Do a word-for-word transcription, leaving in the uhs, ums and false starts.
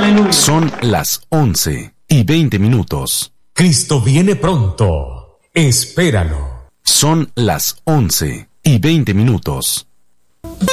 Aleluya. Son las once y veinte minutos. Cristo viene pronto. Espéralo. Son las once y veinte minutos.